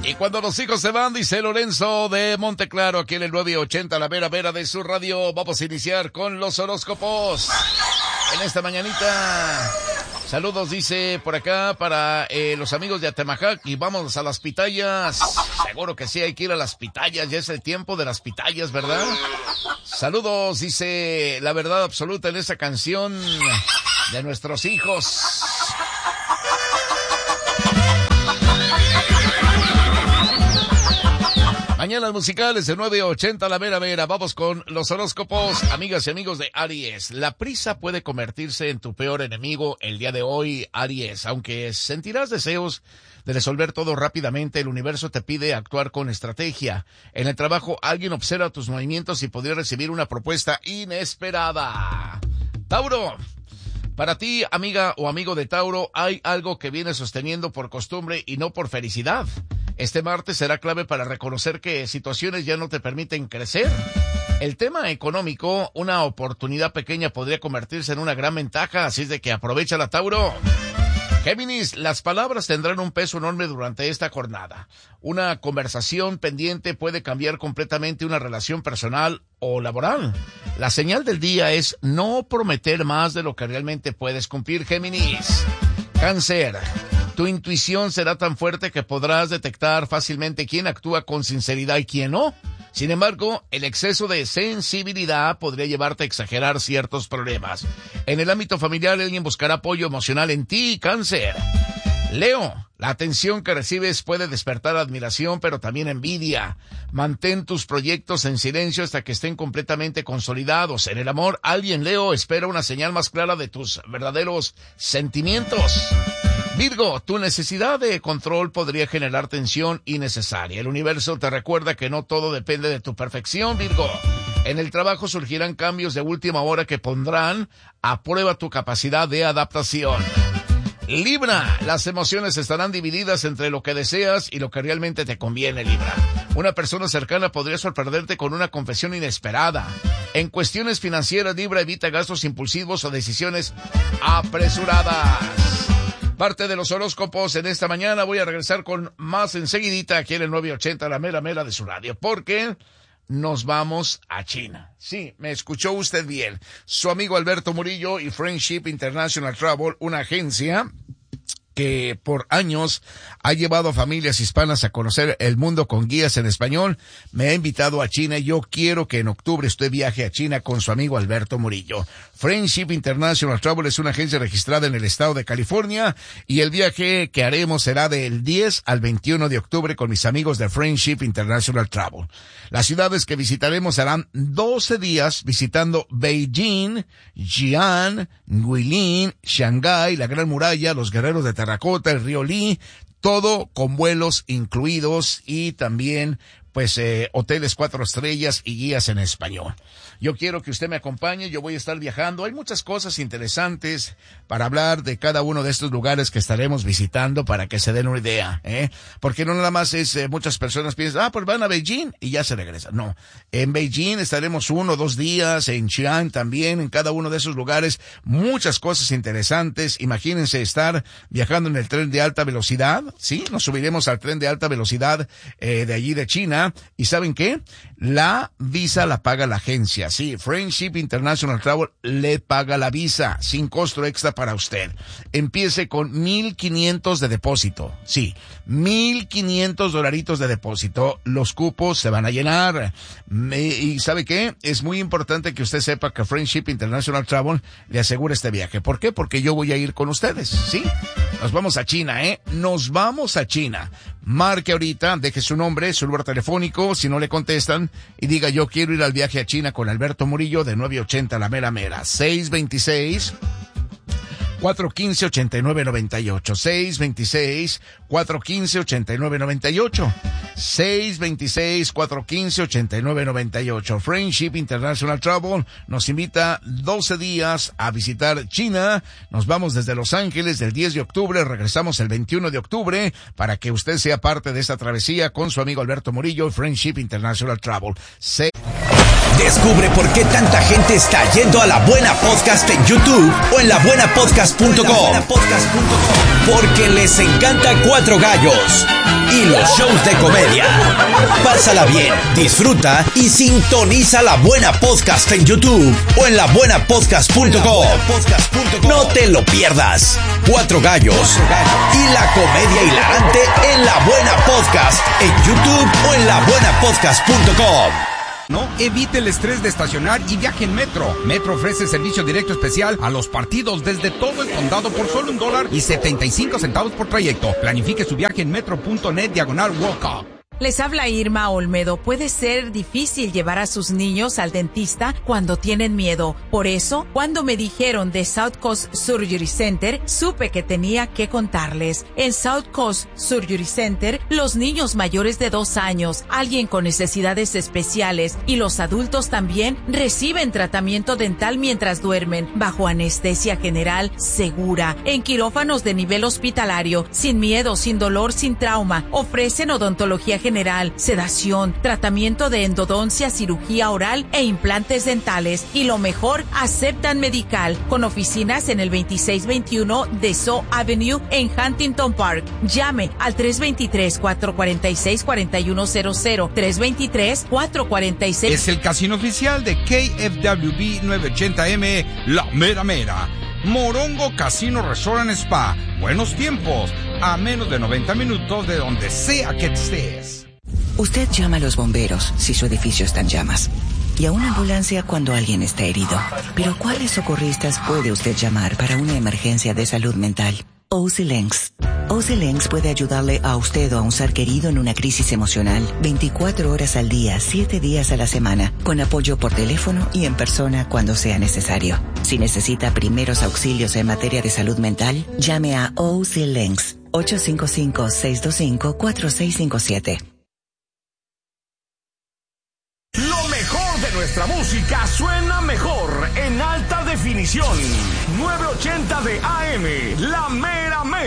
Y cuando los hijos se van, dice Lorenzo de Monteclaro, aquí en el 980, la vera vera de su radio. Vamos a iniciar con los horóscopos en esta mañanita. Saludos, dice por acá, para los amigos de Atemajac, y vamos a las pitayas. Seguro que sí, hay que ir a las pitayas, ya es el tiempo de las pitayas, ¿verdad? Saludos, dice la verdad absoluta en esa canción de nuestros hijos. Mañanas musicales de 980, la vera vera. Vamos con los horóscopos, amigas y amigos de Aries. La prisa puede convertirse en tu peor enemigo el día de hoy, Aries. Aunque sentirás deseos de resolver todo rápidamente, el universo te pide actuar con estrategia. En el trabajo, alguien observa tus movimientos y podría recibir una propuesta inesperada. Tauro. Para ti, amiga o amigo de Tauro, hay algo que vienes sosteniendo por costumbre y no por felicidad. Este martes será clave para reconocer que situaciones ya no te permiten crecer. El tema económico, una oportunidad pequeña podría convertirse en una gran ventaja, así es de que aprovéchala, Tauro. Géminis, las palabras tendrán un peso enorme durante esta jornada. Una conversación pendiente puede cambiar completamente una relación personal o laboral. La señal del día es no prometer más de lo que realmente puedes cumplir, Géminis. Cáncer, tu intuición será tan fuerte que podrás detectar fácilmente quién actúa con sinceridad y quién no. Sin embargo, el exceso de sensibilidad podría llevarte a exagerar ciertos problemas. En el ámbito familiar, alguien buscará apoyo emocional en ti, Cáncer. Leo, la atención que recibes puede despertar admiración, pero también envidia. Mantén tus proyectos en silencio hasta que estén completamente consolidados. En el amor, alguien, Leo, espera una señal más clara de tus verdaderos sentimientos. Virgo, tu necesidad de control podría generar tensión innecesaria. El universo te recuerda que no todo depende de tu perfección, Virgo. En el trabajo surgirán cambios de última hora que pondrán a prueba tu capacidad de adaptación. Libra, las emociones estarán divididas entre lo que deseas y lo que realmente te conviene, Libra. Una persona cercana podría sorprenderte con una confesión inesperada. En cuestiones financieras, Libra, evita gastos impulsivos o decisiones apresuradas. Parte de los horóscopos en esta mañana. Voy a regresar con más enseguidita aquí en el 980, la mera mera de su radio, porque nos vamos a China. Sí, me escuchó usted bien. Su amigo Alberto Murillo y Friendship International Travel, una agencia que por años ha llevado a familias hispanas a conocer el mundo con guías en español, me ha invitado a China y yo quiero que en octubre usted viaje a China con su amigo Alberto Murillo. Friendship International Travel es una agencia registrada en el estado de California y el viaje que haremos será del 10 al 21 de octubre con mis amigos de Friendship International Travel. Las ciudades que visitaremos serán 12 días visitando Beijing, Xi'an, Guilin, Shanghái, la Gran Muralla, los Guerreros de Terracota, el río Li, todo con vuelos incluidos y también hoteles 4 estrellas y guías en español. Yo quiero que usted me acompañe, yo voy a estar viajando. Hay muchas cosas interesantes para hablar de cada uno de estos lugares que estaremos visitando para que se den una idea, porque no nada más es, muchas personas piensan, pues van a Beijing y ya se regresan. No, en Beijing estaremos 1 o 2 días, en Xi'an también, en cada uno de esos lugares, muchas cosas interesantes. Imagínense estar viajando en el tren de alta velocidad, ¿sí? Nos subiremos al tren de alta velocidad, de allí de China. ¿Y saben qué? La visa la paga la agencia, sí. Friendship International Travel le paga la visa, sin costo extra para usted. Empiece con $1,500 de depósito, sí. $1,500 de depósito. Los cupos se van a llenar. ¿Y sabe qué? Es muy importante que usted sepa que Friendship International Travel le asegura este viaje. ¿Por qué? Porque yo voy a ir con ustedes, ¿sí? Nos vamos a China, Nos vamos a China. Marque ahorita, deje su nombre, su número telefónico, si no le contestan, y diga yo quiero ir al viaje a China con Alberto Murillo de 980, la mera mera. 626-415-8998. 626-415-8998. 626-415-8998. Friendship International Travel nos invita 12 días a visitar China. Nos vamos desde Los Ángeles del 10 de octubre, regresamos el 21 de octubre para que usted sea parte de esta travesía con su amigo Alberto Murillo, Friendship International Travel. Descubre por qué tanta gente está yendo a La Buena Podcast en YouTube o en labuenapodcast.com. Porque les encanta Cuatro Gallos y los shows de comedia. Pásala bien, disfruta y sintoniza La Buena Podcast en YouTube o en labuenapodcast.com. No te lo pierdas. 4 gallos y la comedia hilarante en La Buena Podcast en YouTube o en labuenapodcast.com. No evite el estrés de estacionar y viaje en Metro. Metro ofrece servicio directo especial a los partidos desde todo el condado por solo $1.75 por trayecto. Planifique su viaje en metro.net/walk-up. Les habla Irma Olmedo. Puede ser difícil llevar a sus niños al dentista cuando tienen miedo. Por eso, cuando me dijeron de South Coast Surgery Center, supe que tenía que contarles. En South Coast Surgery Center, los niños mayores de 2 años, alguien con necesidades especiales y los adultos también reciben tratamiento dental mientras duermen, bajo anestesia general segura, en quirófanos de nivel hospitalario, sin miedo, sin dolor, sin trauma. Ofrecen odontología general, sedación, tratamiento de endodoncia, cirugía oral e implantes dentales. Y lo mejor, aceptan medical, con oficinas en el 2621 de Shaw Avenue en Huntington Park. Llame al 323-446-4100. 323-446. Es el casino oficial de KFWB 980M, La Mera Mera. Morongo Casino Resort and Spa. Buenos tiempos, a menos de 90 minutos de donde sea que estés. Usted llama a los bomberos si su edificio está en llamas y a una ambulancia cuando alguien está herido. Pero ¿cuáles socorristas puede usted llamar para una emergencia de salud mental? OC Lenx. OC Lenx puede ayudarle a usted o a un ser querido en una crisis emocional 24 horas al día, 7 días a la semana, con apoyo por teléfono y en persona cuando sea necesario. Si necesita primeros auxilios en materia de salud mental, llame a OC Lenx 855-625-4657. Lo mejor de nuestra música suena mejor en alta definición. 980 de AM, La Mera Mera.